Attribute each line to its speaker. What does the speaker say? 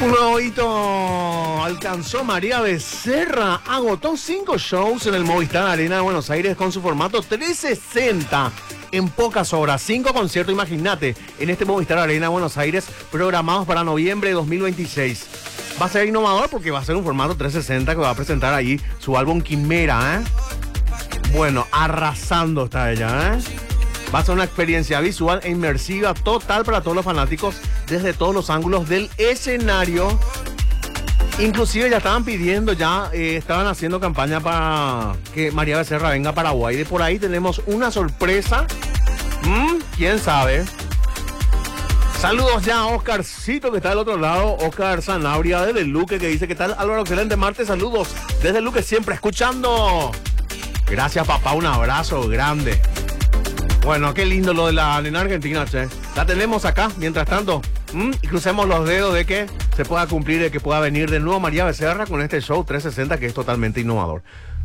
Speaker 1: Un nuevo hito alcanzó María Becerra. Agotó 5 shows en el Movistar Arena de Buenos Aires con su formato 360 en pocas horas. 5 conciertos, imagínate, en este Movistar Arena de Buenos Aires, programados para noviembre de 2026. Va a ser innovador porque va a ser un formato 360 que va a presentar ahí su álbum Quimera, ¿eh? Bueno, arrasando está ella, ¿eh? Va a ser una experiencia visual e inmersiva total para todos los fanáticos desde todos los ángulos del escenario. Inclusive ya estaban pidiendo, estaban haciendo campaña para que María Becerra venga a Paraguay. De por ahí tenemos una sorpresa. ¿Quién sabe? Saludos ya a Oscarcito, que está del otro lado. Oscar Sanabria desde Luque, que dice: ¿qué tal, Álvaro? Excelente martes, saludos desde Luque, siempre escuchando. Gracias, papá, un abrazo grande. Bueno, qué lindo lo de la nena argentina, che. La tenemos acá, mientras tanto. Y crucemos los dedos de que se pueda cumplir, de que pueda venir de nuevo María Becerra con este show 360 que es totalmente innovador.